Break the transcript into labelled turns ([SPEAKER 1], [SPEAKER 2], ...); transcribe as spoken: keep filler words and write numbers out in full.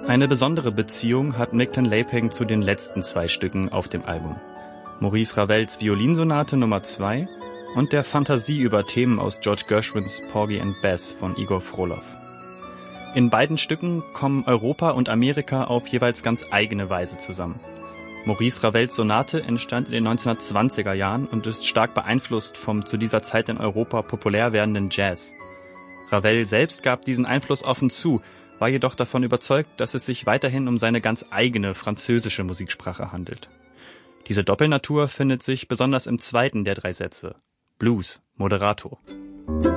[SPEAKER 1] Eine besondere Beziehung hat Micklin Laping zu den letzten zwei Stücken auf dem Album. Maurice Ravels Violinsonate Nummer zwei und der Fantasie über Themen aus George Gershwins Porgy and Bess von Igor Frolov. In beiden Stücken kommen Europa und Amerika auf jeweils ganz eigene Weise zusammen. Maurice Ravels Sonate entstand in den neunzehnhundertzwanziger Jahren und ist stark beeinflusst vom zu dieser Zeit in Europa populär werdenden Jazz. Ravel selbst gab diesen Einfluss offen zu, war jedoch davon überzeugt, dass es sich weiterhin um seine ganz eigene französische Musiksprache handelt. Diese Doppelnatur findet sich besonders im zweiten der drei Sätze, Blues, Moderato.